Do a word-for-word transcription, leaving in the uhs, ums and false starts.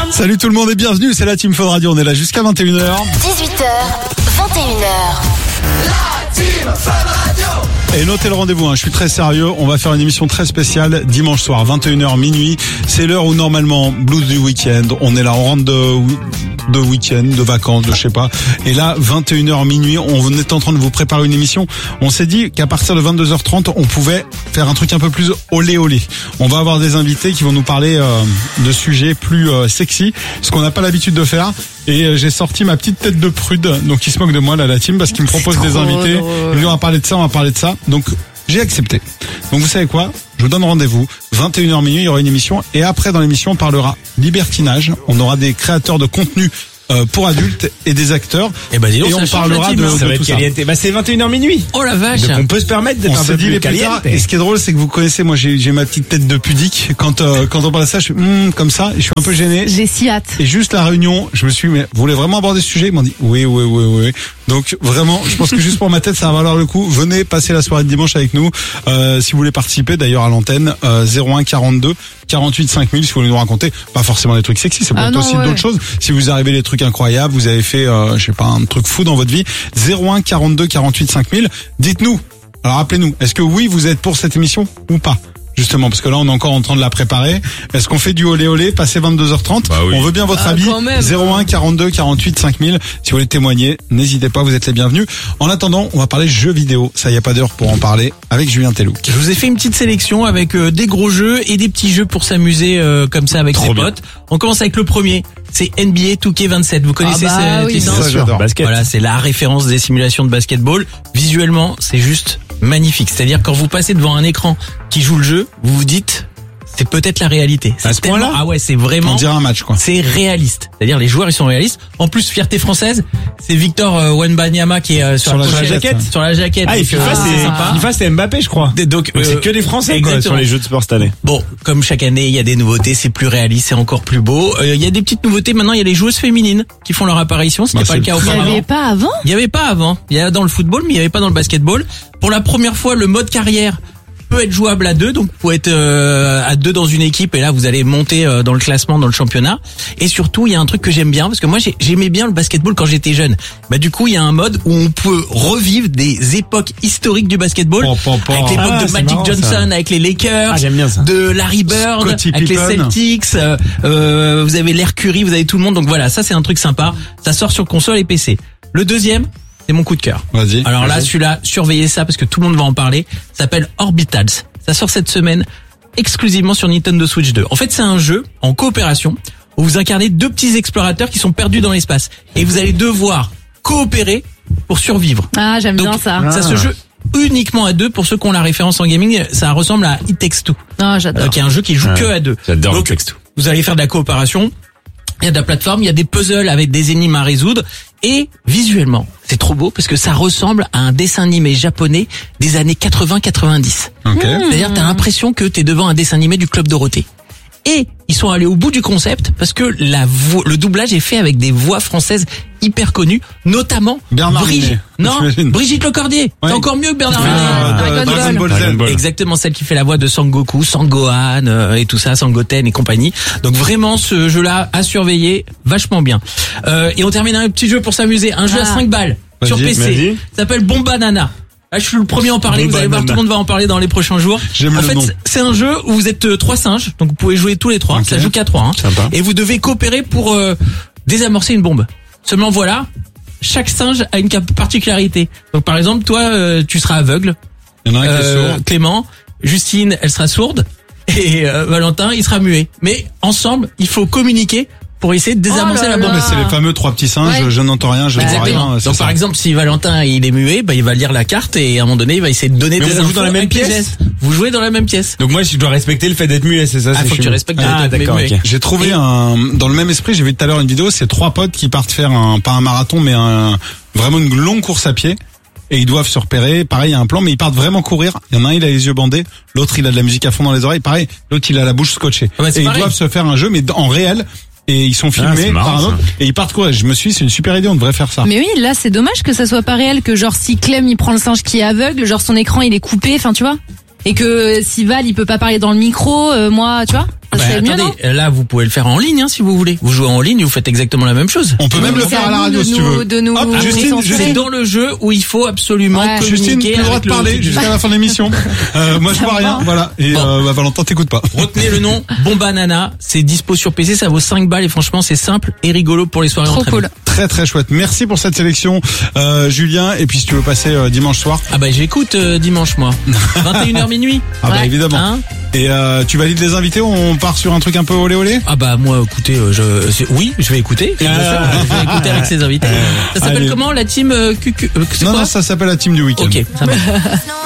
Salut tout le monde et bienvenue, c'est la Team Fun Radio, on est là jusqu'à vingt et une heures. dix-huit heures, vingt et une heures. La Team Fun Radio. Et notez le rendez-vous, hein, je suis très sérieux, on va faire une émission très spéciale dimanche soir, vingt et une heures minuit. C'est l'heure où normalement, blues du week-end, on est là, on rentre de, de week-end, de vacances, de je sais pas. Et là, vingt et une heures minuit, on est en train de vous préparer une émission. On s'est dit qu'à partir de vingt-deux heures trente, on pouvait faire un truc un peu plus olé olé. On va avoir des invités qui vont nous parler euh, de sujets plus euh, sexy, ce qu'on n'a pas l'habitude de faire. Et euh, j'ai sorti ma petite tête de prude, donc ils se moquent de moi là la team parce qu'ils me proposent des invités. Drôle. Ils nous ont parlé de ça, on va parler de ça. Donc j'ai accepté. Donc vous savez quoi ? Je vous donne rendez-vous. vingt et une heures minuit, il y aura une émission. Et après dans l'émission, on parlera libertinage. On aura des créateurs de contenu euh, pour adultes et des acteurs. Et, bah, dis donc, et on parlera de, ça de va tout être ça. Bah c'est vingt et une heures minuit. Oh la vache. Donc on peut se permettre d'être On un s'est peu dit plus les plus tard. caliente. Et ce qui est drôle, c'est que vous connaissez, moi j'ai, j'ai ma petite tête de pudique. Quand euh, quand on parle de ça, je suis hum, comme ça. Et je suis un peu gêné. J'ai si hâte. Et juste la réunion, je me suis dit, mais vous voulez vraiment aborder ce sujet ? Ils m'ont dit, oui, oui, oui, oui. Donc vraiment, je pense que juste pour ma tête, ça va valoir le coup. Venez passer la soirée de dimanche avec nous. Euh, si vous voulez participer, d'ailleurs à l'antenne, euh, zéro un quarante-deux quarante-huit cinq mille, si vous voulez nous raconter, pas forcément des trucs sexy, ça peut ah être non, aussi ouais. d'autres choses. Si vous arrivez des trucs incroyables, vous avez fait, euh, je sais pas, un truc fou dans votre vie, zéro un quarante-deux quarante-huit cinq mille, dites-nous. Alors appelez-nous. Est-ce que oui, vous êtes pour cette émission ou pas ? Justement, parce que là, on est encore en train de la préparer. Est-ce qu'on fait du olé olé, passer vingt-deux heures trente ? Bah oui. On veut bien votre Ah, avis. quand même. zéro un quarante-deux quarante-huit cinq mille. Si vous voulez témoigner, n'hésitez pas, vous êtes les bienvenus. En attendant, on va parler jeux vidéo. Ça, y a pas d'heure pour en parler avec Julien Tellouk. Je vous ai fait une petite sélection avec euh, des gros jeux et des petits jeux pour s'amuser euh, comme ça avec Trop ses bien. potes. On commence avec le premier, c'est N B A deux K vingt-sept. Vous connaissez Ah bah cette oui. licence ? Ça, j'adore. Basket. Voilà, c'est la référence des simulations de basketball. Visuellement, c'est juste magnifique. C'est-à-dire quand vous passez devant un écran qui joue le jeu, vous vous dites c'est peut-être la réalité. C'est À ce tellement- point-là Ah ouais, c'est On vraiment dirait un match, quoi. c'est réaliste. C'est-à-dire les joueurs ils sont réalistes. En plus fierté française, c'est Victor euh, Wembanyama qui est euh, sur, Sur la, la pochette, jaquette. sur la jaquette. Ah, et Donc, FIFA, euh, c'est, sympa. FIFA, c'est Mbappé, je crois. Et donc, Donc euh, c'est que des Français, quoi, exactement. sur les jeux de sport cette année. Bon, comme chaque année, il y a des nouveautés, c'est plus réaliste, c'est encore plus beau. Euh, Il y a des petites nouveautés. Maintenant, il y a les joueuses féminines qui font leur apparition. C'était Bah, pas c'est le cas le Il n'y auparavant. avait pas avant. Il y avait pas avant. Il y a dans le football, mais il y avait pas dans le basketball. Pour la première fois, le mode carrière peut être jouable à deux, donc vous pouvez être euh, à deux dans une équipe et là vous allez monter euh, dans le classement, dans le championnat. Et surtout, il y a un truc que j'aime bien parce que moi j'ai- j'aimais bien le basketball quand j'étais jeune. Bah du coup, il y a un mode où on peut revivre des époques historiques du basketball, Pom, pom, pom. avec l'époque Ah, de c'est Magic marrant, Johnson, ça. avec les Lakers, Ah, j'aime bien ça. de Larry Bird, Scottie avec les Pippen. Celtics. euh, euh, vous avez l'Air Curry, vous avez tout le monde. Donc voilà, ça c'est un truc sympa. Ça sort sur console et P C. Le deuxième, c'est mon coup de cœur. Vas-y. Alors là, celui-là, surveillez ça parce que tout le monde va en parler. Ça s'appelle Orbitals. Ça sort cette semaine exclusivement sur Nintendo Switch deux. En fait, c'est un jeu en coopération où vous incarnez deux petits explorateurs qui sont perdus dans l'espace. Et vous allez devoir coopérer pour survivre. Ah, j'aime Donc, bien ça. ça se joue uniquement à deux. Pour ceux qui ont la référence en gaming, ça ressemble à It Takes Two, Ah, j'adore. euh, qui est un jeu qui joue Ouais. que à deux. J'adore Donc, le texte. vous allez faire de la coopération. Il y a de la plateforme, il y a des puzzles avec des énigmes à résoudre. Et visuellement, c'est trop beau parce que ça ressemble à un dessin animé japonais des années quatre-vingts quatre-vingt-dix. Ok. C'est-à-dire, t'as l'impression que t'es devant un dessin animé du Club Dorothée. Et ils sont allés au bout du concept parce que la voix, le doublage est fait avec des voix françaises hyper connues, notamment Bernard Brigitte. Minet, Non, j'imagine. Brigitte Lecordier. Ouais. C'est encore mieux que Bernard Ah, Minet. de- Dragon Dragon Ball. Ball Z. Dragon Ball. Exactement, celle qui fait la voix de Sangoku, Sangohan euh, et tout ça, Sangoten et compagnie. Donc vraiment, ce jeu-là à surveiller, vachement bien. Euh, et on termine un petit jeu pour s'amuser, un jeu à Ah. cinq balles sur Vas-y, P C. vas-y. Ça s'appelle Bombanana. Là, je suis le premier à en parler. Vous allez voir, Bombanana. tout le monde va en parler dans les prochains jours. J'aime en le fait, nom. c'est un jeu où vous êtes euh, trois singes, donc vous pouvez jouer tous les trois. Ok. Ça joue qu'à trois. Hein. Sympa. Et vous devez coopérer pour euh, désamorcer une bombe. Seulement voilà, chaque singe a une cap- particularité. Donc par exemple, toi, euh, tu seras aveugle. Il y en a un qui est Euh, sourd. Clément, Justine, elle sera sourde. Et euh, Valentin, il sera muet. Mais ensemble, il faut communiquer pour essayer de désamorcer Oh là la là. bombe. Mais c'est les fameux trois petits singes, Ouais. je n'entends rien, je ne vois Exactement. rien. c'est Donc ça. par exemple, si Valentin il est muet, bah il va lire la carte et à un moment donné, il va essayer de donner Mais des on joue infos dans la même avec les pièce gestes. Vous jouez dans la même pièce. Donc moi, je dois respecter le fait d'être muet, c'est ça? Ah, c'est faut que tu chelou. respectes Ah, le fait d'être d'accord, muet. ok. J'ai trouvé Et- un, dans le même esprit, j'ai vu tout à l'heure une vidéo, c'est trois potes qui partent faire un, pas un marathon, mais un, vraiment une longue course à pied. Et ils doivent se repérer. Pareil, il y a un plan, mais ils partent vraiment courir. Il y en a un, il a les yeux bandés. L'autre, il a de la musique à fond dans les oreilles. Pareil, l'autre, il a la bouche scotchée. Ah bah, c'est et ils pareil. doivent se faire un jeu, mais en réel. Et ils sont filmés c'est marrant, par un autre. ça. Et ils partent courir. Je me suis dit, c'est une super idée, on devrait faire ça. Mais oui, là, c'est dommage que ça soit pas réel, que genre si Clem il prend le singe qui est aveugle, genre son écran il est coupé, enfin tu vois. Et que si Val il peut pas parler dans le micro, euh, moi, tu vois. Ça serait mieux, non? Attendez, là vous pouvez le faire en ligne hein, si vous voulez. Vous jouez en ligne, vous faites exactement la même chose. On peut même Mais le c'est faire à la nous radio de si tu nous- veux. de nous Hop, Justine, recentrer. Justine, C'est dans le jeu où il faut absolument Ouais. communiquer Justine, plus le droit avec de le- parler jusqu'à la fin de l'émission. Euh, moi je vois rien, voilà. Et Bon. euh, bah, Valentin t'écoute pas. Retenez le nom, Bomba Nana, c'est dispo sur P C, ça vaut cinq balles et franchement c'est simple et rigolo pour les soirées Trop entre cool. amis. Très très chouette. Merci pour cette sélection, euh, Julien. Et puis si tu veux passer euh, dimanche soir, Ah bah j'écoute euh, dimanche moi. vingt et une heures minuit. ah bah Ouais. évidemment. Hein Et euh, tu valides les invités, on part sur un truc un peu olé olé. Ah bah moi écoutez, euh, je c'est- oui je vais écouter. Bien sûr, je vais écouter avec ses invités. Ça s'appelle Allez. comment la team euh, Q Q euh, c'est Non quoi non, ça s'appelle la team du week-end. Ok, ça marche.